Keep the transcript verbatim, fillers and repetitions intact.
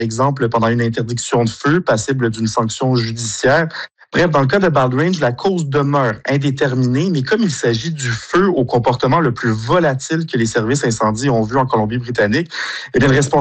exemple, pendant une interdiction de feu, passible d'une sanction judiciaire. Bref, dans le cas de Bald Range, la cause demeure indéterminée, mais comme il s'agit du feu au comportement le plus volatile que les services incendies ont vu en Colombie-Britannique, eh bien, le responsable